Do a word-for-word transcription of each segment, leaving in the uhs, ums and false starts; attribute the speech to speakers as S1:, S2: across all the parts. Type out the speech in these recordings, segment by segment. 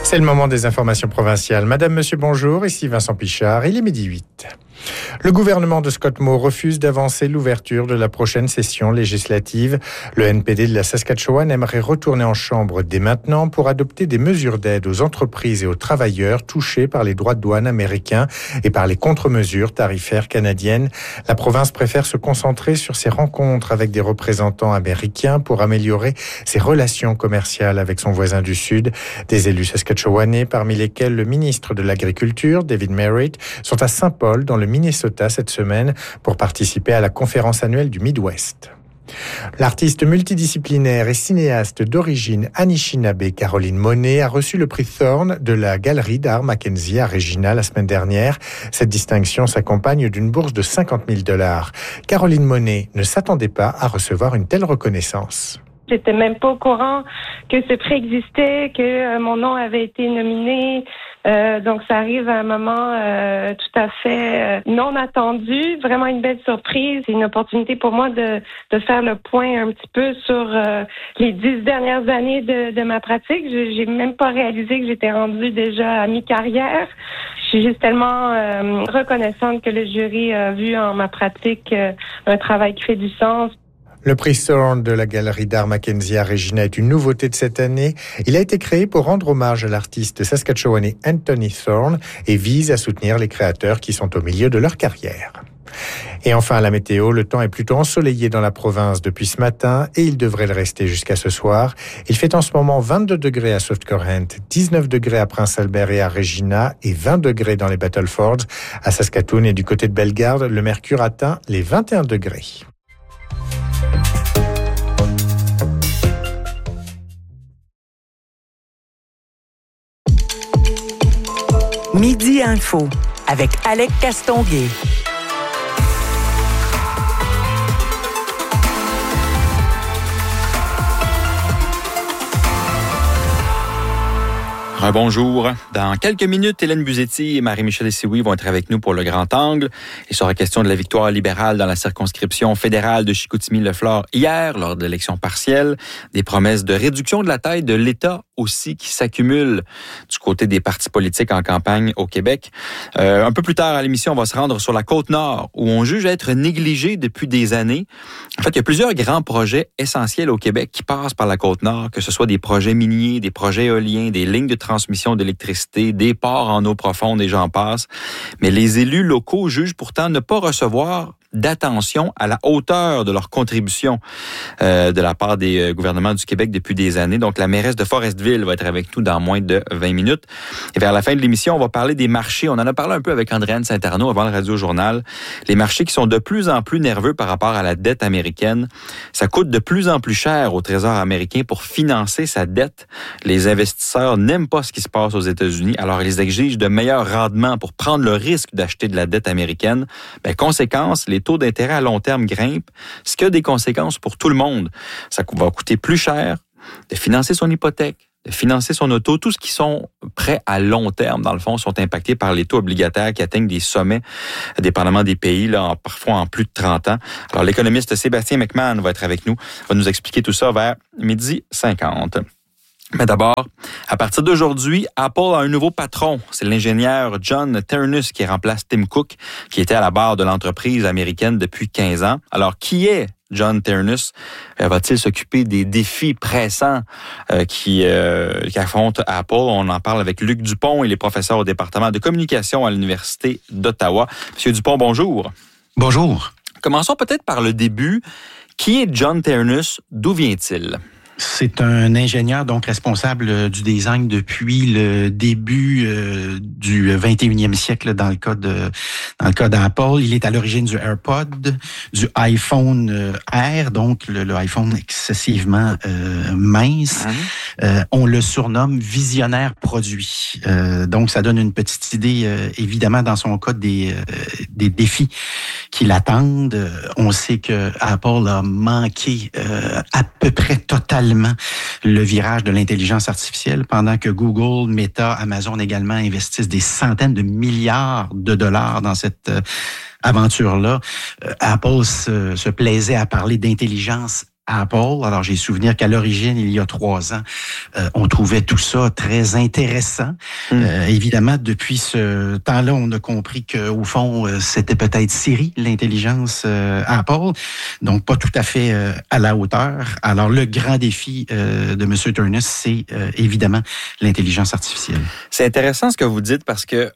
S1: C'est le moment des informations provinciales. Madame, monsieur, bonjour. Ici Vincent Pichard. Il est midi huit. Le gouvernement de Scott Moe refuse d'avancer l'ouverture de la prochaine session législative. Le N P D de la Saskatchewan aimerait retourner en chambre dès maintenant pour adopter des mesures d'aide aux entreprises et aux travailleurs touchés par les droits de douane américains et par les contre-mesures tarifaires canadiennes. La province préfère se concentrer sur ses rencontres avec des représentants américains pour améliorer ses relations commerciales avec son voisin du Sud. Des élus saskatchewanais, parmi lesquels le ministre de l'Agriculture, David Merritt, sont à Saint-Paul, dans le Minnesota cette semaine pour participer à la conférence annuelle du Midwest. L'artiste multidisciplinaire et cinéaste d'origine Anishinaabe, Caroline Monet, a reçu le prix Thorne de la Galerie d'art Mackenzie à Regina la semaine dernière. Cette distinction s'accompagne d'une bourse de cinquante mille dollars. Caroline Monet ne s'attendait pas à recevoir une telle reconnaissance.
S2: J'étais même pas au courant que ce prix existait, que euh, mon nom avait été nominé. Euh, donc, ça arrive à un moment euh, tout à fait euh, non attendu. Vraiment une belle surprise. C'est une opportunité pour moi de, de faire le point un petit peu sur euh, les dix dernières années de, de ma pratique. Je, j'ai même pas réalisé que j'étais rendue déjà à mi-carrière. Je suis juste tellement euh, reconnaissante que le jury a vu en ma pratique euh, un travail qui fait du sens.
S1: Le prix Thorne de la Galerie d'art Mackenzie à Regina est une nouveauté de cette année. Il a été créé pour rendre hommage à l'artiste saskatchewanais Anthony Thorne et vise à soutenir les créateurs qui sont au milieu de leur carrière. Et enfin, la météo, le temps est plutôt ensoleillé dans la province depuis ce matin et il devrait le rester jusqu'à ce soir. Il fait en ce moment vingt-deux degrés à Swift Current, dix-neuf degrés à Prince-Albert et à Regina et vingt degrés dans les Battlefords. À Saskatoon et du côté de Bellegarde, le mercure atteint les vingt et un degrés.
S3: Midi Info avec Alec Castonguay.
S4: Un bonjour. Dans quelques minutes, Hélène Buzetti et Marie-Michel Essaoui vont être avec nous pour le Grand Angle. Il sera question de la victoire libérale dans la circonscription fédérale de Chicoutimi-Le-Flore hier, lors de l'élection partielle. Des promesses de réduction de la taille de l'État aussi qui s'accumulent du côté des partis politiques en campagne au Québec. Euh, un peu plus tard à l'émission, on va se rendre sur la Côte-Nord, où on juge être négligé depuis des années. En fait, il y a plusieurs grands projets essentiels au Québec qui passent par la Côte-Nord, que ce soit des projets miniers, des projets éoliens, des lignes de transmission d'électricité, des ports en eau profonde et j'en passe. Mais les élus locaux jugent pourtant ne pas recevoir d'attention à la hauteur de leur contribution euh, de la part des euh, gouvernements du Québec depuis des années. Donc, la mairesse de Forestville va être avec nous dans moins de vingt minutes. Et vers la fin de l'émission, on va parler des marchés. On en a parlé un peu avec Andréane Saint-Arnaud avant le Radio-Journal. Les marchés qui sont de plus en plus nerveux par rapport à la dette américaine. Ça coûte de plus en plus cher au Trésor américain pour financer sa dette. Les investisseurs n'aiment pas ce qui se passe aux États-Unis, alors ils exigent de meilleurs rendements pour prendre le risque d'acheter de la dette américaine. Ben, conséquence, les taux d'intérêt à long terme grimpent, ce qui a des conséquences pour tout le monde. Ça va coûter plus cher de financer son hypothèque, de financer son auto. Tous ceux qui sont prêts à long terme, dans le fond, sont impactés par les taux obligataires qui atteignent des sommets, dépendamment des pays, là, en, parfois en plus de trente ans. Alors, l'économiste Sébastien McMahon va être avec nous, va nous expliquer tout ça vers midi cinquante. Mais d'abord, à partir d'aujourd'hui, Apple a un nouveau patron. C'est l'ingénieur John Ternus qui remplace Tim Cook, qui était à la barre de l'entreprise américaine depuis quinze ans. Alors, qui est John Ternus? Va-t-il s'occuper des défis pressants euh, qui, euh, qui affrontent Apple? On en parle avec Luc Dupont, il est professeur au département de communication à l'Université d'Ottawa. Monsieur Dupont, bonjour.
S5: Bonjour.
S4: Commençons peut-être par le début. Qui est John Ternus? D'où vient-il?
S5: C'est un ingénieur donc responsable du design depuis le début euh, du vingt et unième siècle dans le cas de dans le cas d'Apple. Il est à l'origine du AirPod, du iPhone euh, Air, donc le, le iPhone excessivement euh, mince. Mmh. Euh, on le surnomme visionnaire produit. Euh, donc ça donne une petite idée euh, évidemment dans son cas des euh, des défis qui l'attendent. On sait que Apple a manqué euh, à peu près totalement le virage de l'intelligence artificielle, pendant que Google, Meta, Amazon également investissent des centaines de milliards de dollars dans cette euh, aventure-là. Euh, Apple se, se plaisait à parler d'intelligence Apple. Alors, j'ai souvenir qu'à l'origine, il y a trois ans, euh, on trouvait tout ça très intéressant. Mm. Euh, évidemment, depuis ce temps-là, on a compris qu'au fond, euh, c'était peut-être Siri, l'intelligence euh, Apple, donc pas tout à fait euh, à la hauteur. Alors, le grand défi euh, de M. Ternus, c'est euh, évidemment l'intelligence artificielle.
S4: C'est intéressant ce que vous dites parce que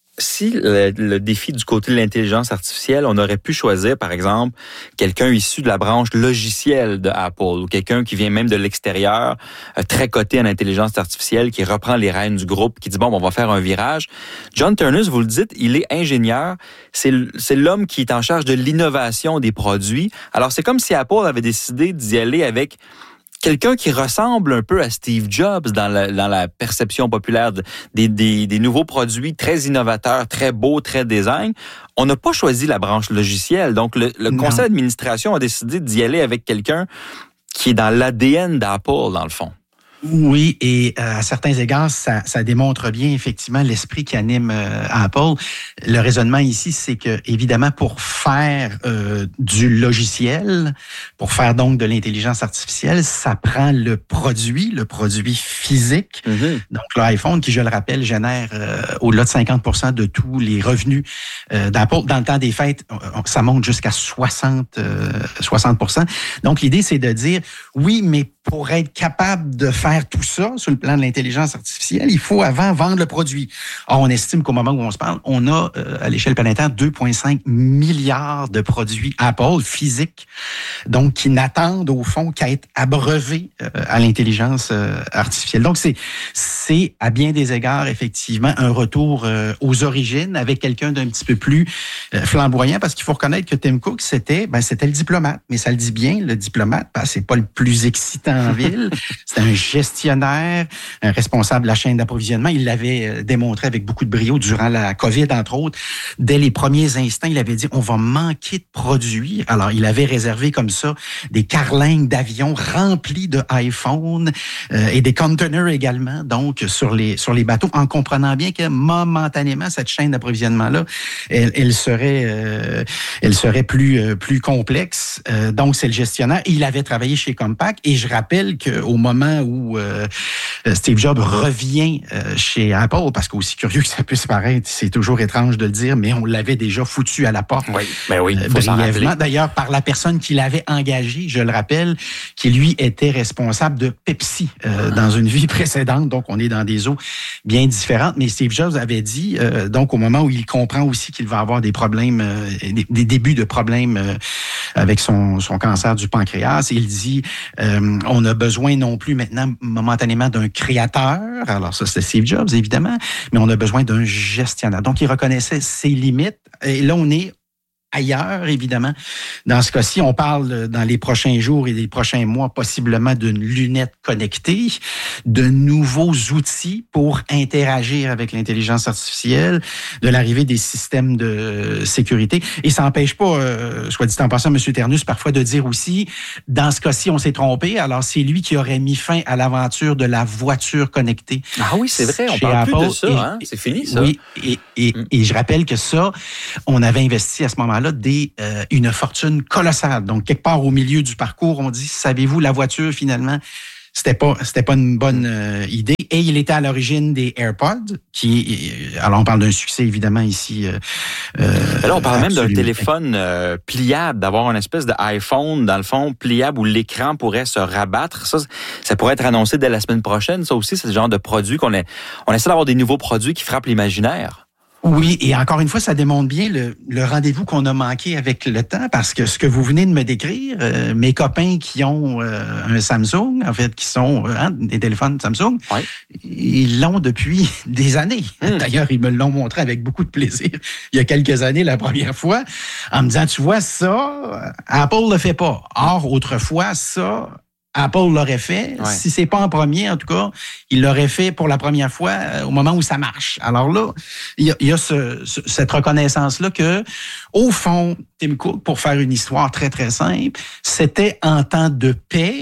S4: si le, le défi du côté de l'intelligence artificielle, on aurait pu choisir, par exemple, quelqu'un issu de la branche logicielle de Apple ou quelqu'un qui vient même de l'extérieur, euh, très coté en intelligence artificielle, qui reprend les rênes du groupe, qui dit, bon, on va faire un virage. John Ternus, vous le dites, il est ingénieur. C'est, c'est l'homme qui est en charge de l'innovation des produits. Alors, c'est comme si Apple avait décidé d'y aller avec quelqu'un qui ressemble un peu à Steve Jobs dans la, dans la perception populaire de, des, des, des nouveaux produits très innovateurs, très beaux, très design. On n'a pas choisi la branche logicielle. Donc, le, le conseil d'administration a décidé d'y aller avec quelqu'un qui est dans l'A D N d'Apple, dans le fond.
S5: Oui, et euh, à certains égards, ça, ça démontre bien effectivement l'esprit qui anime euh, Apple. Le raisonnement ici, c'est que évidemment pour faire euh, du logiciel, pour faire donc de l'intelligence artificielle, ça prend le produit, le produit physique. Mm-hmm. Donc l'iPhone, qui je le rappelle, génère euh, au-delà de cinquante pour cent de tous les revenus euh, d'Apple. Dans le temps des fêtes, ça monte jusqu'à soixante pour cent. Donc l'idée, c'est de dire oui, mais pour être capable de faire tout ça sur le plan de l'intelligence artificielle, il faut avant vendre le produit. Or, on estime qu'au moment où on se parle, on a euh, à l'échelle planétaire deux virgule cinq milliards de produits Apple physiques, donc qui n'attendent au fond qu'à être abreuvés euh, à l'intelligence euh, artificielle. Donc, c'est, c'est à bien des égards, effectivement, un retour euh, aux origines avec quelqu'un d'un petit peu plus euh, flamboyant, parce qu'il faut reconnaître que Tim Cook, c'était, ben, c'était le diplomate. Mais ça le dit bien, le diplomate, ben, c'est pas le plus excitant en ville. C'est un gestionnaire, un responsable de la chaîne d'approvisionnement. Il l'avait démontré avec beaucoup de brio durant la COVID, entre autres. Dès les premiers instants, il avait dit on va manquer de produits. Alors, il avait réservé comme ça des carlingues d'avions remplis de iPhone euh, et des containers également, donc sur les sur les bateaux, en comprenant bien que momentanément, cette chaîne d'approvisionnement-là, elle, elle serait euh, elle serait plus euh, plus complexe. Euh, donc, c'est le gestionnaire. Il avait travaillé chez Compaq et je rappelle qu'au moment où euh, Steve Jobs revient euh, chez Apple, parce qu'aussi curieux que ça puisse paraître, c'est toujours étrange de le dire, mais on l'avait déjà foutu à la porte.
S4: Oui, ben oui, il faut
S5: euh,
S4: s'en rappeler.
S5: D'ailleurs, par la personne qui l'avait engagé, je le rappelle, qui lui était responsable de Pepsi euh, ah. dans une vie précédente. Donc, on est dans des eaux bien différentes. Mais Steve Jobs avait dit, euh, donc au moment où il comprend aussi qu'il va avoir des problèmes, euh, des, des débuts de problèmes euh, avec son, son cancer du pancréas, il dit, euh, on a besoin non plus maintenant momentanément d'un créateur. Alors ça, c'est Steve Jobs, évidemment, mais on a besoin d'un gestionnaire. Donc, il reconnaissait ses limites. Et là, on est ailleurs, évidemment. Dans ce cas-ci, on parle dans les prochains jours et les prochains mois possiblement d'une lunette connectée, de nouveaux outils pour interagir avec l'intelligence artificielle, de l'arrivée des systèmes de sécurité. Et ça n'empêche pas, euh, soit dit en passant, M. Ternus, parfois de dire aussi, dans ce cas-ci, on s'est trompé. Alors, c'est lui qui aurait mis fin à l'aventure de la voiture connectée.
S4: Ah oui, c'est vrai, on parle Apple. plus de ça. Et, hein? C'est fini, ça.
S5: Oui, et, et, mm. et je rappelle que ça, on avait investi à ce moment-là Là, des, euh, une fortune colossale. Donc, quelque part au milieu du parcours, on dit, savez-vous, la voiture, finalement, c'était pas, c'était pas une bonne euh, idée. Et il était à l'origine des AirPods, qui, alors on parle d'un succès, évidemment, ici. Euh,
S4: là, on parle absolument. même d'un téléphone euh, pliable, d'avoir une espèce d'iPhone, dans le fond, pliable, où l'écran pourrait se rabattre. Ça, ça pourrait être annoncé dès la semaine prochaine. Ça aussi, c'est le genre de produit qu'on est, on essaie d'avoir des nouveaux produits qui frappent l'imaginaire.
S5: Oui, et encore une fois, ça démontre bien le, le rendez-vous qu'on a manqué avec le temps, parce que ce que vous venez de me décrire, euh, mes copains qui ont euh, un Samsung, en fait, qui sont euh, hein, des téléphones Samsung, ouais. ils l'ont depuis des années. Mmh. D'ailleurs, ils me l'ont montré avec beaucoup de plaisir il y a quelques années, la première fois, en me disant, tu vois, ça, Apple le fait pas. Or, autrefois, ça... Apple l'aurait fait. Ouais. Si c'est pas en premier, en tout cas, il l'aurait fait pour la première fois euh, au moment où ça marche. Alors là, il y a, il y a ce, ce, cette reconnaissance-là que, au fond, Tim Cook, pour faire une histoire très, très simple, c'était en temps de paix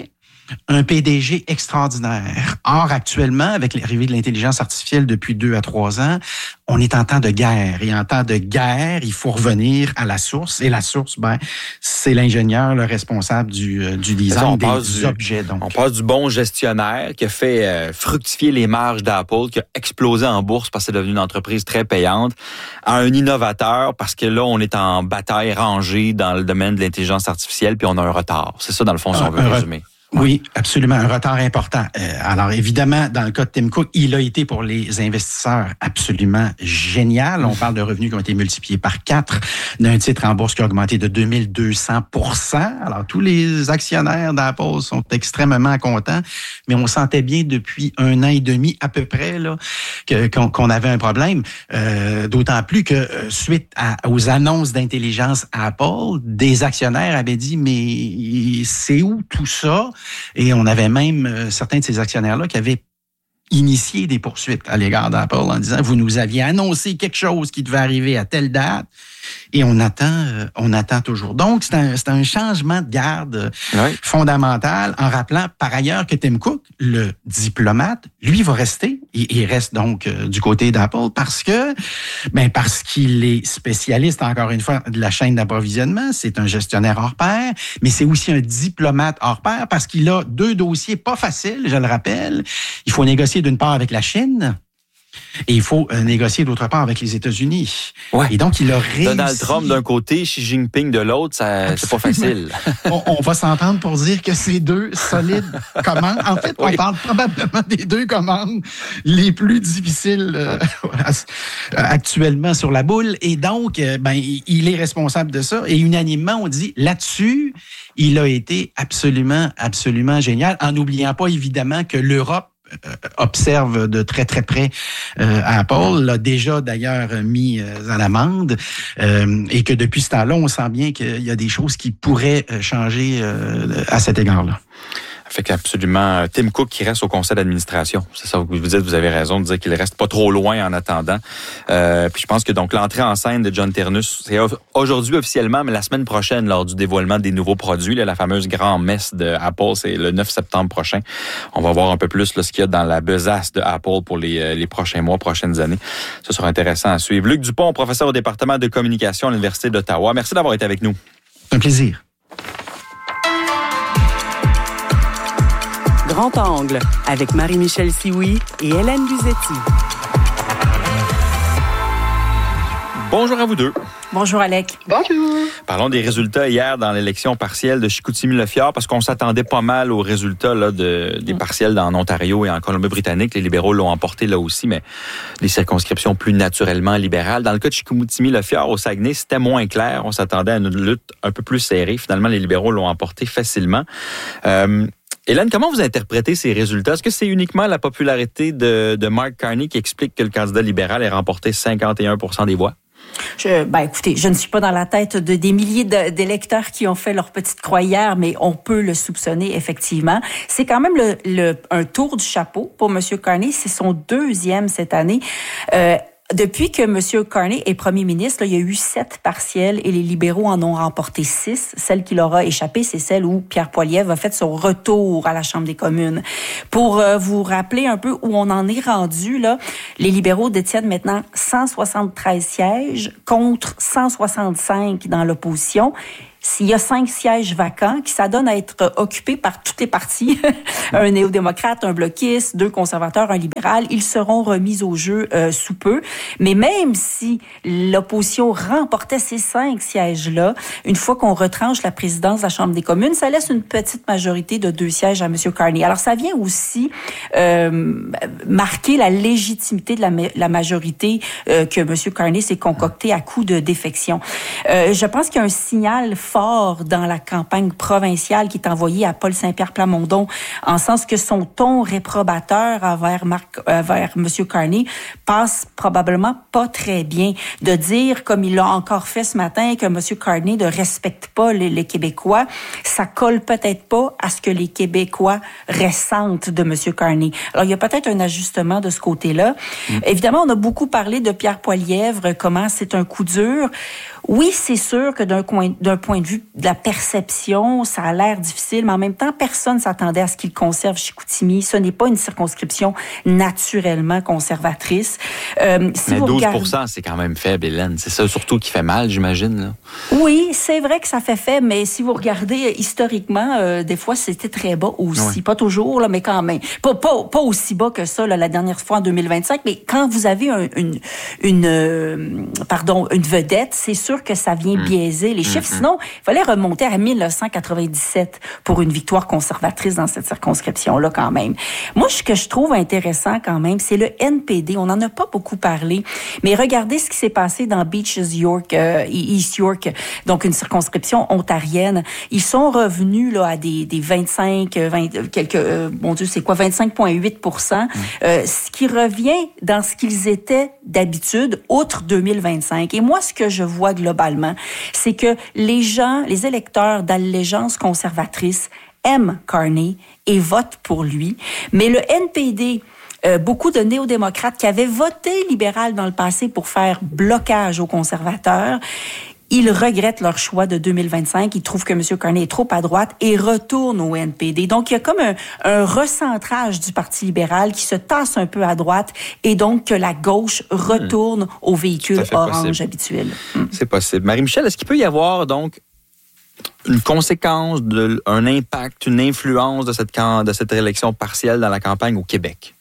S5: un P D G extraordinaire. Or, actuellement, avec l'arrivée de l'intelligence artificielle depuis deux à trois ans, on est en temps de guerre. Et en temps de guerre, il faut revenir à la source. Et la source, ben, c'est l'ingénieur, le responsable du, euh, du design des
S4: du,
S5: objets. Donc.
S4: On passe du bon gestionnaire qui a fait euh, fructifier les marges d'Apple, qui a explosé en bourse parce que c'est devenu une entreprise très payante, à un innovateur parce que là, on est en bataille rangée dans le domaine de l'intelligence artificielle puis on a un retard. C'est ça, dans le fond, si on veut résumer.
S5: Oui, absolument, un retard important. Euh, alors évidemment, dans le cas de Tim Cook, il a été pour les investisseurs absolument génial. On parle de revenus qui ont été multipliés par quatre, d'un titre en bourse qui a augmenté de deux mille deux cents pour cent. Alors tous les actionnaires d'Apple sont extrêmement contents, mais on sentait bien depuis un an et demi à peu près là que, qu'on, qu'on avait un problème. Euh, d'autant plus que suite à, aux annonces d'intelligence à Apple, des actionnaires avaient dit mais c'est où tout ça? Et on avait même euh, certains de ces actionnaires-là qui avaient initié des poursuites à l'égard d'Apple en disant « Vous nous aviez annoncé quelque chose qui devait arriver à telle date et on attend euh, on attend toujours. » Donc, c'est un, c'est un changement de garde oui. fondamental en rappelant par ailleurs que Tim Cook, le diplomate, lui va rester. Il, il reste donc euh, du côté d'Apple parce que, ben parce qu'il est spécialiste, encore une fois, de la chaîne d'approvisionnement. C'est un gestionnaire hors pair, mais c'est aussi un diplomate hors pair parce qu'il a deux dossiers pas faciles, je le rappelle. Il faut négocier d'une part avec la Chine et il faut euh, négocier d'autre part avec les États-Unis.
S4: Ouais.
S5: Et donc, il a réussi...
S4: Donald Trump d'un côté, Xi Jinping de l'autre, ça, c'est pas facile.
S5: on, on va s'entendre pour dire que ces deux solides commandes, en fait, oui. on parle probablement des deux commandes les plus difficiles euh, actuellement sur la boule. Et donc, euh, ben, il est responsable de ça. Et unanimement, on dit là-dessus, il a été absolument, absolument génial, en n'oubliant pas évidemment que l'Europe observe de très, très près euh, Apple, l'a déjà d'ailleurs mis euh, à l'amende euh, et que depuis ce temps-là, on sent bien qu'il y a des choses qui pourraient changer euh, à cet égard-là.
S4: Fait qu'absolument, Tim Cook qui reste au conseil d'administration. C'est ça que vous dites, vous avez raison de dire qu'il reste pas trop loin en attendant. Euh, puis je pense que donc l'entrée en scène de John Ternus, c'est aujourd'hui officiellement, mais la semaine prochaine, lors du dévoilement des nouveaux produits, là, la fameuse grand-messe de Apple, c'est le neuf septembre prochain. On va voir un peu plus là, ce qu'il y a dans la besace de Apple pour les, les prochains mois, prochaines années. Ça sera intéressant à suivre. Luc Dupont, professeur au département de communication à l'Université d'Ottawa. Merci d'avoir été avec nous.
S5: C'est un plaisir.
S3: Grand Angle avec Marie-Michel Sioui et Hélène Buzetti.
S4: Bonjour à vous deux.
S6: Bonjour Alec.
S2: Bonjour.
S4: Parlons des résultats hier dans l'élection partielle de Chicoutimi-Le-Fjord parce qu'on s'attendait pas mal aux résultats là, de, des partielles en Ontario et en Colombie-Britannique. Les libéraux l'ont emporté là aussi, mais des circonscriptions plus naturellement libérales. Dans le cas de Chicoutimi-Le-Fjord, au Saguenay, c'était moins clair. On s'attendait à une lutte un peu plus serrée. Finalement, les libéraux l'ont emporté facilement. Euh, Hélène, comment vous interprétez ces résultats? Est-ce que c'est uniquement la popularité de, de Mark Carney qui explique que le candidat libéral ait remporté cinquante et un pour cent des voix?
S6: Je, ben écoutez, je ne suis pas dans la tête de des milliers de, d'électeurs qui ont fait leur petite croix hier, mais on peut le soupçonner effectivement. C'est quand même le, le, un tour du chapeau pour M. Carney. C'est son deuxième cette année. Euh, Depuis que M. Carney est premier ministre, là, il y a eu sept partielles et les libéraux en ont remporté six. Celle qui leur a échappé, c'est celle où Pierre Poilievre a fait son retour à la Chambre des communes. Pour euh, vous rappeler un peu où on en est rendu, là, les libéraux détiennent maintenant cent soixante-treize sièges contre cent soixante-cinq dans l'opposition. S'il y a cinq sièges vacants qui s'adonnent à être occupés par tous les partis, un néo-démocrate, un bloquiste, deux conservateurs, un libéral, ils seront remis au jeu euh, sous peu. Mais même si l'opposition remportait ces cinq sièges-là, une fois qu'on retranche la présidence de la Chambre des communes, ça laisse une petite majorité de deux sièges à M. Carney. Alors, ça vient aussi euh, marquer la légitimité de la, la majorité euh, que M. Carney s'est concocté à coup de défection. Euh, je pense qu'il y a un signal fort dans la campagne provinciale qui est envoyée à Paul Saint-Pierre Plamondon, en sens que son ton réprobateur envers, Marc, envers M. Carney passe probablement pas très bien. De dire, comme il l'a encore fait ce matin, que M. Carney ne respecte pas les, les Québécois, ça colle peut-être pas à ce que les Québécois ressentent de M. Carney. Alors, il y a peut-être un ajustement de ce côté-là. Mmh. Évidemment, on a beaucoup parlé de Pierre Poilievre, comment c'est un coup dur. Oui, c'est sûr que d'un, coin, d'un point de vue de la perception, ça a l'air difficile, mais en même temps, personne ne s'attendait à ce qu'il conserve Chicoutimi. Ce n'est pas une circonscription naturellement conservatrice. Euh, si
S4: mais
S6: vous
S4: douze pour cent,
S6: regardez...
S4: c'est quand même faible, Hélène. C'est ça surtout qui fait mal, j'imagine. Là.
S6: Oui, c'est vrai que ça fait faible, mais si vous regardez historiquement, euh, des fois, c'était très bas aussi. Oui. Pas toujours, là, mais quand même. Pas, pas, pas aussi bas que ça, là, la dernière fois en deux mille vingt-cinq, mais quand vous avez un, une, une, euh, pardon, une vedette, c'est sûr que ça vient mmh. biaiser les chiffres. Mmh. Sinon, il fallait remonter à dix-neuf cent quatre-vingt-dix-sept pour une victoire conservatrice dans cette circonscription-là quand même. Moi, ce que je trouve intéressant quand même, c'est le N P D. On n'en a pas beaucoup parlé, mais regardez ce qui s'est passé dans Beaches York, euh, East York, donc une circonscription ontarienne. Ils sont revenus là à des, des vingt-cinq, vingt, quelques, euh, mon Dieu, c'est quoi, vingt-cinq virgule huit pour cent, mmh. euh, ce qui revient dans ce qu'ils étaient d'habitude, outre deux mille vingt-cinq. Et moi, ce que je vois globalement, c'est que les gens, les électeurs d'allégeance conservatrice aiment Carney et votent pour lui. Mais le N P D, euh, beaucoup de néo-démocrates qui avaient voté libéral dans le passé pour faire blocage aux conservateurs, ils regrettent leur choix de deux mille vingt-cinq. Ils trouvent que M. Carney est trop à droite et retournent au N P D. Donc, il y a comme un, un recentrage du Parti libéral qui se tasse un peu à droite et donc que la gauche retourne mmh. au véhicule orange possible. habituel. Mmh.
S4: C'est possible. Marie-Michel, est-ce qu'il peut y avoir donc une conséquence, de, un impact, une influence de cette, de cette élection partielle dans la campagne au Québec?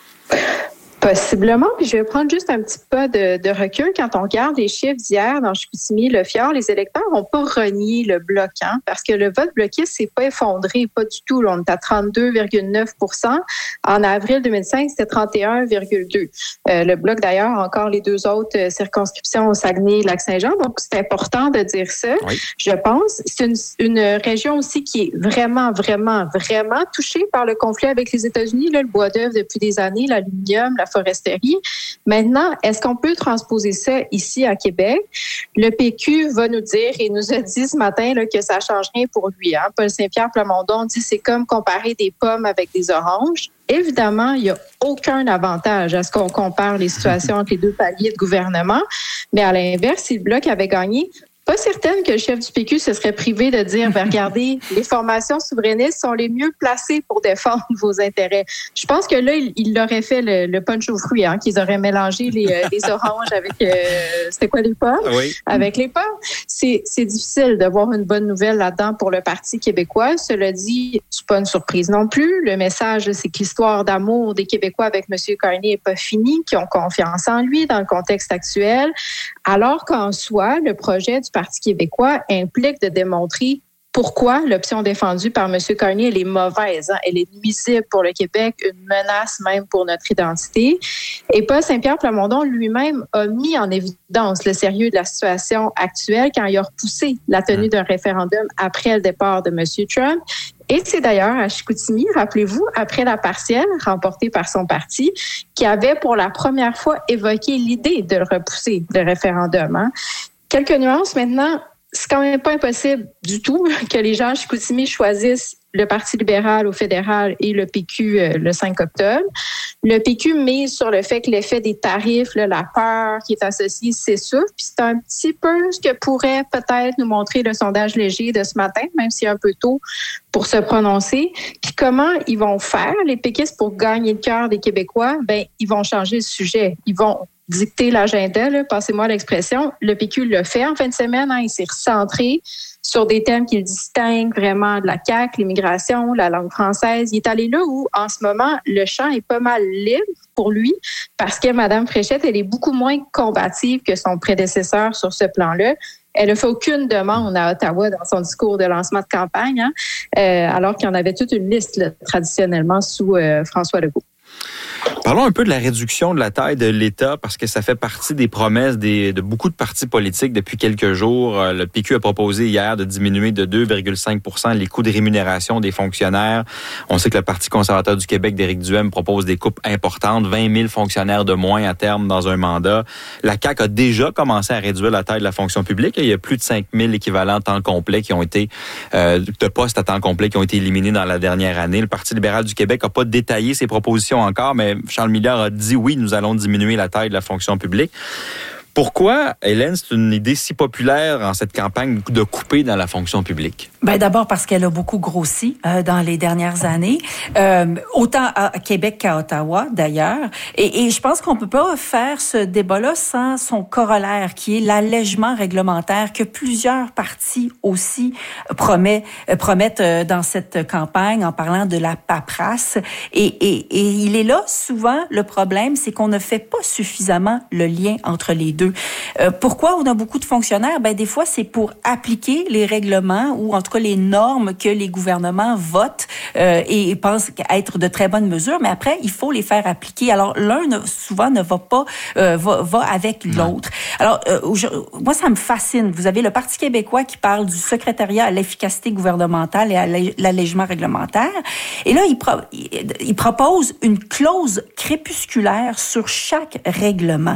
S7: Possiblement, puis je vais prendre juste un petit peu de, de recul. Quand on regarde les chiffres d'hier dans Chicoutimi, le Fjord, les électeurs n'ont pas renié le bloc, hein, parce que le vote bloqué s'est pas effondré, pas du tout. Là, on est à trente-deux virgule neuf pour cent. En avril deux mille cinq, c'était trente et un virgule deux pour cent. Euh, le bloc, d'ailleurs, a encore les deux autres circonscriptions au Saguenay et Lac-Saint-Jean, donc c'est important de dire ça. Oui. Je pense. C'est une, une région aussi qui est vraiment, vraiment, vraiment touchée par le conflit avec les États-Unis. Là, le bois d'œuvre depuis des années, l'aluminium, la foresterie. Maintenant, est-ce qu'on peut transposer ça ici à Québec? Le P Q va nous dire, et nous a dit ce matin là, que ça ne change rien pour lui. Hein? Paul Saint-Pierre Plamondon dit que c'est comme comparer des pommes avec des oranges. Évidemment, il n'y a aucun avantage à ce qu'on compare les situations entre les deux paliers de gouvernement. Mais à l'inverse, si le Bloc avait gagné, pas certaine que le chef du P Q se serait privé de dire, ben, regardez, les formations souverainistes sont les mieux placées pour défendre vos intérêts. Je pense que là, il, il aurait fait le, le punch aux fruits, hein, qu'ils auraient mélangé les, euh, les oranges avec, euh, c'était quoi, les pommes? Oui. Avec les pommes. C'est, c'est difficile de voir une bonne nouvelle là-dedans pour le Parti québécois. Cela dit, c'est pas une surprise non plus. Le message, c'est que l'histoire d'amour des Québécois avec M. Carney n'est pas finie, qu'ils ont confiance en lui dans le contexte actuel, alors qu'en soi, le projet du Parti québécois implique de démontrer pourquoi l'option défendue par M. Carney, elle est mauvaise. Hein? Elle est nuisible pour le Québec, une menace même pour notre identité. Et Paul Saint-Pierre Plamondon lui-même a mis en évidence le sérieux de la situation actuelle quand il a repoussé la tenue d'un référendum après le départ de M. Trump. Et c'est d'ailleurs à Chicoutimi, rappelez-vous, après la partielle remportée par son parti, qui avait pour la première fois évoqué l'idée de le repousser, le référendum. Hein? Quelques nuances maintenant. C'est quand même pas impossible du tout que les gens à Chicoutimi choisissent le Parti libéral au fédéral et le P Q euh, le cinq octobre. Le P Q mise sur le fait que l'effet des tarifs, là, la peur qui est associée, s'essouffle. Puis c'est un petit peu ce que pourrait peut-être nous montrer le sondage léger de ce matin, même s'il est un peu tôt pour se prononcer. Puis comment ils vont faire, les péquistes, pour gagner le cœur des Québécois? Ben, ils vont changer le sujet. Ils vont dicter l'agenda, là, passez-moi l'expression. Le P Q l'a fait en fin de semaine. Hein, il s'est recentré sur des thèmes qu'il distingue vraiment de la C A Q, l'immigration, la langue française. Il est allé là où, en ce moment, le champ est pas mal libre pour lui parce que Mme Fréchette, elle est beaucoup moins combative que son prédécesseur sur ce plan-là. Elle n'a fait aucune demande à Ottawa dans son discours de lancement de campagne, hein, euh, alors qu'il y en avait toute une liste là, traditionnellement sous euh, François Legault.
S4: Parlons un peu de la réduction de la taille de l'État, parce que ça fait partie des promesses des, de beaucoup de partis politiques depuis quelques jours. Le P Q a proposé hier de diminuer de deux virgule cinq pour cent les coûts de rémunération des fonctionnaires. On sait que le Parti conservateur du Québec d'Éric Duhaime propose des coupes importantes, vingt mille fonctionnaires de moins à terme dans un mandat. La C A Q a déjà commencé à réduire la taille de la fonction publique. Il y a plus de cinq mille équivalents temps complet qui ont été, euh, de postes à temps complet qui ont été éliminés dans la dernière année. Le Parti libéral du Québec n'a pas détaillé ses propositions encore, mais Charles Milliard a dit oui, nous allons diminuer la taille de la fonction publique. Pourquoi, Hélène, c'est une idée si populaire en cette campagne de couper dans la fonction publique?
S6: Ben d'abord parce qu'elle a beaucoup grossi euh, dans les dernières années, euh, autant à Québec qu'à Ottawa d'ailleurs. Et, et je pense qu'on peut pas faire ce débat-là sans son corollaire, qui est l'allègement réglementaire que plusieurs partis aussi promet, euh, promettent euh, dans cette campagne en parlant de la paperasse. Et, et, et il est là souvent le problème, c'est qu'on ne fait pas suffisamment le lien entre les deux. Euh, pourquoi on a beaucoup de fonctionnaires? Ben des fois c'est pour appliquer les règlements ou en tout cas les normes que les gouvernements votent euh, et pensent être de très bonnes mesures, mais après il faut les faire appliquer. Alors l'un ne, souvent ne va pas euh, va, va avec l'autre. Alors euh, je, moi ça me fascine. Vous avez le Parti québécois qui parle du secrétariat à l'efficacité gouvernementale et à l'allègement réglementaire, et là il, pro, il, il propose une clause crépusculaire sur chaque règlement.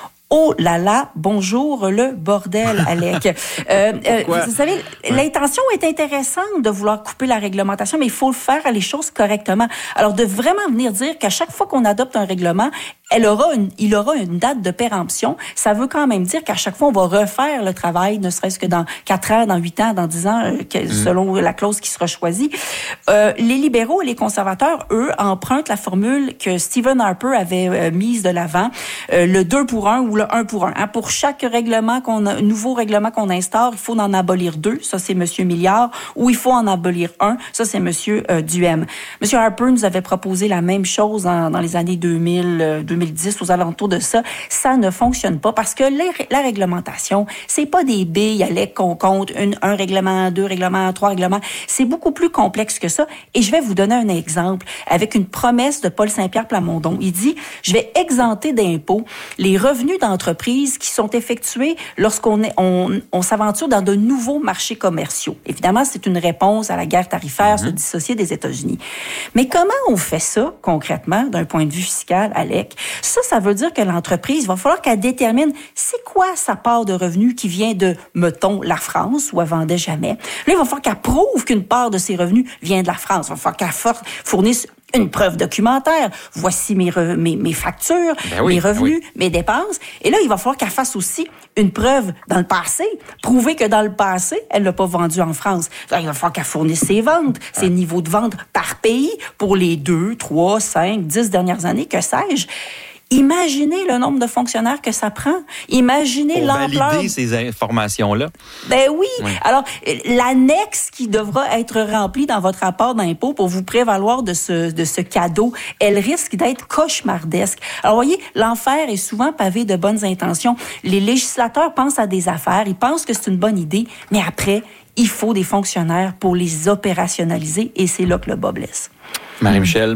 S6: Oh là là, bonjour le bordel, Alec. euh, euh, vous savez, ouais. L'intention est intéressante de vouloir couper la réglementation, mais il faut faire les choses correctement. Alors, de vraiment venir dire qu'à chaque fois qu'on adopte un règlement, elle aura une, il aura une date de péremption, ça veut quand même dire qu'à chaque fois, on va refaire le travail, ne serait-ce que dans quatre ans, dans huit ans, dans dix ans, euh, que, mmh. selon la clause qui sera choisie. Euh, les libéraux et les conservateurs, eux, empruntent la formule que Stephen Harper avait euh, mise de l'avant, euh, le deux pour un ou le un pour un. Hein, pour chaque règlement qu'on a, nouveau règlement qu'on instaure, il faut en abolir deux, ça c'est Monsieur Milliard, ou il faut en abolir un, ça c'est Monsieur euh, Duhem. Monsieur Harper nous avait proposé la même chose en, dans les années deux mille, euh, deux mille dix, aux alentours de ça. Ça ne fonctionne pas parce que les, la réglementation, c'est pas des billes, Alec, qu'on compte une, un règlement, deux règlements, trois règlements. C'est beaucoup plus complexe que ça. Et je vais vous donner un exemple avec une promesse de Paul Saint-Pierre Plamondon. Il dit, je vais exempter d'impôts les revenus d'entreprises qui sont effectués lorsqu'on est, on, on s'aventure dans de nouveaux marchés commerciaux. Évidemment, c'est une réponse à la guerre tarifaire, mm-hmm. se dissocier des États-Unis. Mais comment on fait ça concrètement d'un point de vue fiscal, Alec? Ça, ça veut dire que l'entreprise, il va falloir qu'elle détermine c'est quoi sa part de revenus qui vient de, mettons, la France, où elle vendait jamais. Là, il va falloir qu'elle prouve qu'une part de ses revenus vient de la France. Il va falloir qu'elle fournisse une preuve documentaire. Voici mes, re, mes, mes factures, ben oui, mes revenus, oui. mes dépenses. Et là, il va falloir qu'elle fasse aussi une preuve dans le passé, prouver que dans le passé, elle l'a pas vendu en France. Alors, il va falloir qu'elle fournisse ses ventes, ah. ses niveaux de vente par pays pour les deux, trois, cinq, dix dernières années, que sais-je. Imaginez le nombre de fonctionnaires que ça prend. Imaginez
S4: pour
S6: l'ampleur.
S4: Valider ces informations-là.
S6: Ben oui. oui. Alors, l'annexe qui devra être remplie dans votre rapport d'impôt pour vous prévaloir de ce, de ce cadeau, elle risque d'être cauchemardesque. Alors, voyez, l'enfer est souvent pavé de bonnes intentions. Les législateurs pensent à des affaires, ils pensent que c'est une bonne idée, mais après, il faut des fonctionnaires pour les opérationnaliser et c'est là que le bas blesse.
S4: Marie-Michel.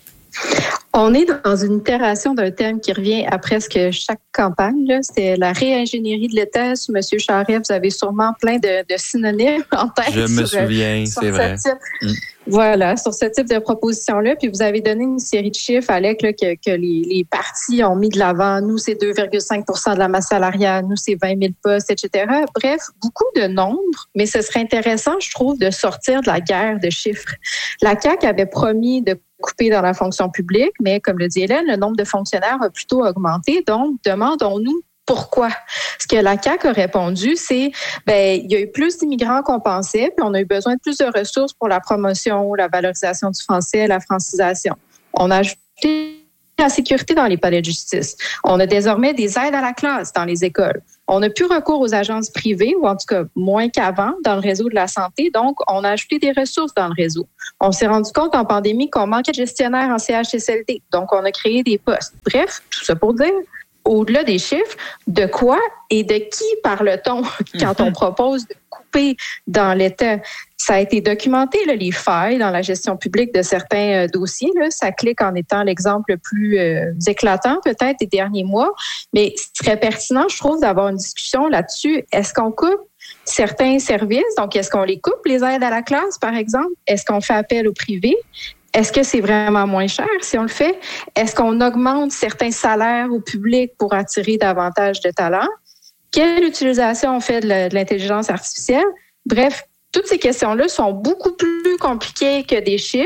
S7: On est dans une itération d'un thème qui revient à presque chaque campagne. Là. C'est la réingénierie de l'État. Sous M. Charest, vous avez sûrement plein de, de synonymes en tête.
S4: Je me sur, souviens, sur c'est vrai. Type, mm.
S7: Voilà, sur ce type de proposition-là. Puis vous avez donné une série de chiffres, Alec, là, que, que les, les partis ont mis de l'avant. Nous, c'est deux virgule cinq pour cent de la masse salariale. Nous, c'est vingt mille postes, et cetera. Bref, beaucoup de nombres. Mais ce serait intéressant, je trouve, de sortir de la guerre de chiffres. La C A Q avait promis de couper dans la fonction publique, mais comme le dit Hélène, le nombre de fonctionnaires a plutôt augmenté. Donc, demandons-nous pourquoi. Ce que la C A Q a répondu, c'est ben il y a eu plus d'immigrants qu'on pensait, puis on a eu besoin de plus de ressources pour la promotion, la valorisation du français, la francisation. On a ajouté la sécurité dans les palais de justice. On a désormais des aides à la classe dans les écoles. On n'a plus recours aux agences privées, ou en tout cas moins qu'avant, dans le réseau de la santé. Donc, on a ajouté des ressources dans le réseau. On s'est rendu compte en pandémie qu'on manquait de gestionnaires en C H S L D. Donc, on a créé des postes. Bref, tout ça pour dire, au-delà des chiffres, de quoi et de qui parle-t-on quand on propose de couper dans l'État? Ça a été documenté, là, les failles dans la gestion publique de certains euh, dossiers. Là. Ça clique en étant l'exemple le plus euh, éclatant, peut-être, des derniers mois. Mais ce serait pertinent, je trouve, d'avoir une discussion là-dessus. Est-ce qu'on coupe certains services? Donc, est-ce qu'on les coupe, les aides à la classe, par exemple? Est-ce qu'on fait appel au privé? Est-ce que c'est vraiment moins cher si on le fait? Est-ce qu'on augmente certains salaires au public pour attirer davantage de talents? Quelle utilisation on fait de l'intelligence artificielle? Bref, toutes ces questions-là sont beaucoup plus compliquées que des chiffres.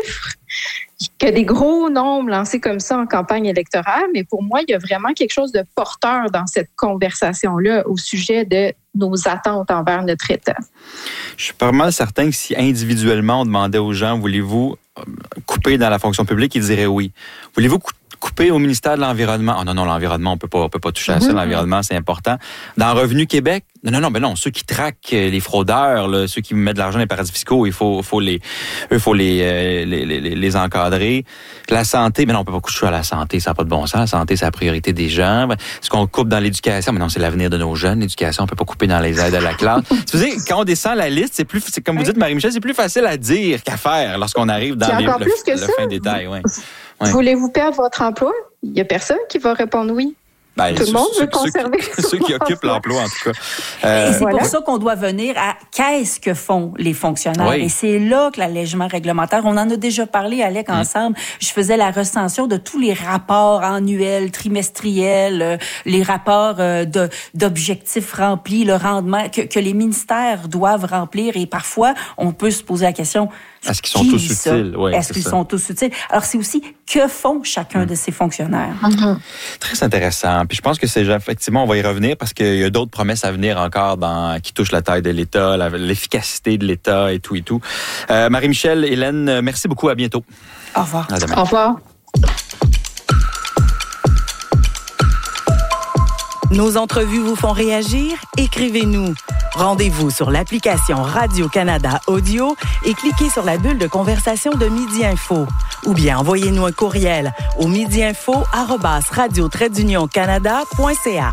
S7: que des gros nombres lancés comme ça en campagne électorale, mais pour moi, il y a vraiment quelque chose de porteur dans cette conversation-là au sujet de nos attentes envers notre État.
S4: Je suis pas mal certain que si individuellement on demandait aux gens, voulez-vous couper dans la fonction publique, ils diraient oui. Voulez-vous couper au ministère de l'Environnement? Oh non, non, l'environnement, on peut pas, on peut pas toucher à ça. Mm-hmm. L'environnement, c'est important. Dans Revenu Québec, non, non, non, ben non, ceux qui traquent les fraudeurs, là, ceux qui mettent de l'argent dans les paradis fiscaux, il faut, faut les, eux, faut les, euh, les, les, les encadrer. La santé, mais non, on peut pas coucher à la santé, ça n'a pas de bon sens. La santé, c'est la priorité des gens. Est-ce qu'on coupe dans l'éducation? Mais non, c'est l'avenir de nos jeunes. L'éducation, on peut pas couper dans les aides à la classe. Tu sais, quand on descend la liste, c'est plus, c'est comme vous dites, Marie-Michel, c'est plus facile à dire qu'à faire lorsqu'on arrive dans les, le, le fin détail. Ouais. Ouais.
S7: Voulez-vous perdre votre emploi? Il y a personne qui va répondre oui.
S4: Ben,
S7: tout le monde
S4: ceux,
S7: veut conserver
S4: ceux, ceux qui occupent l'emploi, en tout cas.
S6: Euh, et c'est
S7: voilà.
S6: pour ça qu'on doit venir à qu'est-ce que font les fonctionnaires. Oui. Et c'est là que l'allègement réglementaire, on en a déjà parlé, Alec, mmh. ensemble. Je faisais la recension de tous les rapports annuels, trimestriels, euh, les rapports euh, de, d'objectifs remplis, le rendement que, que les ministères doivent remplir. Et parfois, on peut se poser la question...
S4: Est-ce qu'ils sont tous utiles? Oui,
S6: Est-ce qu'ils ça. sont tous utiles? Alors, c'est aussi que font chacun mmh. de ces fonctionnaires.
S7: Mmh.
S4: Très intéressant. Puis je pense que c'est effectivement, on va y revenir parce qu'il y a d'autres promesses à venir encore dans qui touchent la taille de l'État, la, l'efficacité de l'État et tout et tout. Euh, Marie-Michel, Hélène, merci beaucoup. À bientôt.
S6: Au revoir.
S4: À demain.
S7: Au revoir.
S3: Nos entrevues vous font réagir? Écrivez-nous. Rendez-vous sur l'application Radio-Canada Audio et cliquez sur la bulle de conversation de Midi Info. Ou bien envoyez-nous un courriel au midiinfo arobase radio trait d'union canada point c a.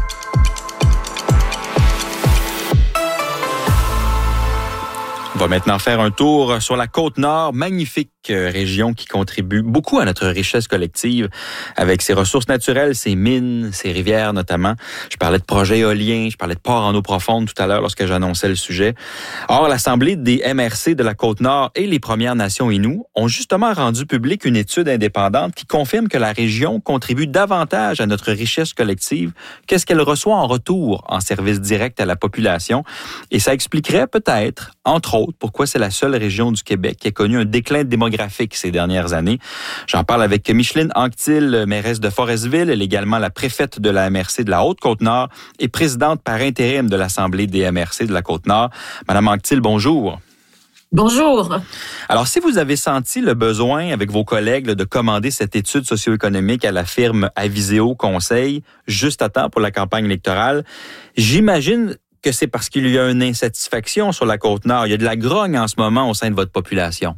S4: On va maintenant faire un tour sur la Côte-Nord, magnifique région qui contribue beaucoup à notre richesse collective avec ses ressources naturelles, ses mines, ses rivières notamment. Je parlais de projets éoliens, je parlais de ports en eau profonde tout à l'heure lorsque j'annonçais le sujet. Or, l'Assemblée des M R C de la Côte-Nord et les Premières Nations Inuits ont justement rendu publique une étude indépendante qui confirme que la région contribue davantage à notre richesse collective qu'est-ce qu'elle reçoit en retour en service direct à la population. Et ça expliquerait peut-être, entre autres, pourquoi c'est la seule région du Québec qui a connu un déclin démographique ces dernières années. J'en parle avec Micheline Anctil, mairesse de Forestville. Elle est également la préfète de la M R C de la Haute-Côte-Nord et présidente par intérim de l'Assemblée des M R C de la Côte-Nord. Madame Anctil, bonjour.
S8: Bonjour.
S4: Alors, si vous avez senti le besoin avec vos collègues de commander cette étude socio-économique à la firme Aviseo Conseil juste à temps pour la campagne électorale, j'imagine que c'est parce qu'il y a une insatisfaction sur la Côte-Nord. Il y a de la grogne en ce moment au sein de votre population.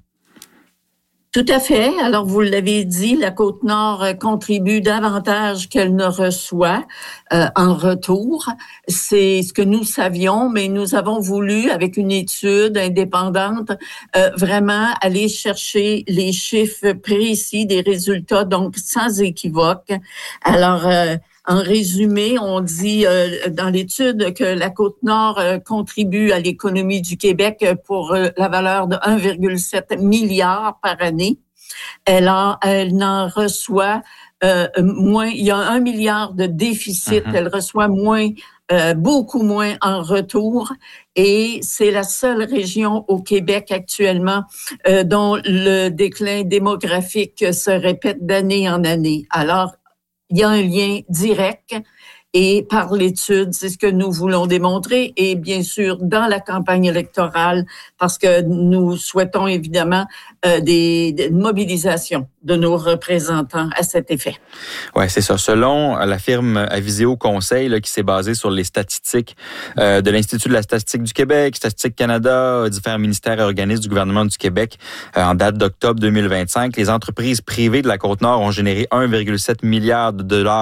S8: Tout à fait. Alors, vous l'avez dit, la Côte-Nord contribue davantage qu'elle ne reçoit euh, en retour. C'est ce que nous savions, mais nous avons voulu, avec une étude indépendante, euh, vraiment aller chercher les chiffres précis des résultats, donc sans équivoque. Alors, euh, en résumé, on dit euh, dans l'étude que la Côte-Nord euh, contribue à l'économie du Québec pour euh, la valeur de un virgule sept milliard par année. Elle, en, elle n'en reçoit euh, moins, il y a un milliard de déficit, mm-hmm. Elle reçoit moins, euh, beaucoup moins en retour. Et c'est la seule région au Québec actuellement euh, dont le déclin démographique se répète d'année en année. Alors, il y a un lien direct et par l'étude, c'est ce que nous voulons démontrer et bien sûr dans la campagne électorale parce que nous souhaitons évidemment euh, des, des mobilisations de nos représentants à cet effet.
S4: Ouais, c'est ça. Selon la firme Aviseo Conseil là, qui s'est basée sur les statistiques euh, de l'Institut de la statistique du Québec, Statistique Canada, différents ministères et organismes du gouvernement du Québec, euh, en date d'octobre deux mille vingt-cinq, les entreprises privées de la Côte-Nord ont généré un virgule sept milliard de dollars